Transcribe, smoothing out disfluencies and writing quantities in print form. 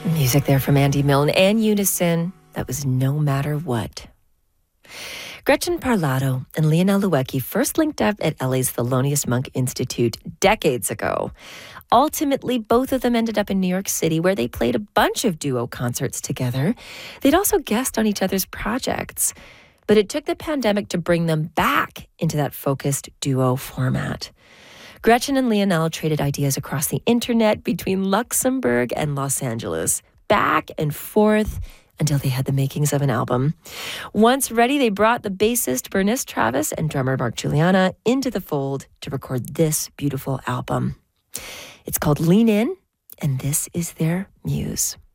Music there from Andy Milne and Unison. That was No Matter What. Gretchen Parlato and Leonel Louecki first linked up at LA's Thelonious Monk Institute decades ago. Ultimately, both of them ended up in New York City, where they played a bunch of duo concerts together. They'd also guest on each other's projects. But it took the pandemic to bring them back into that focused duo format. Gretchen and Leonel traded ideas across the internet between Luxembourg and Los Angeles, back and forth until they had the makings of an album. Once ready, they brought the bassist Bernice Travis and drummer Mark Juliana into the fold to record this beautiful album. It's called Lean In, and this is their muse.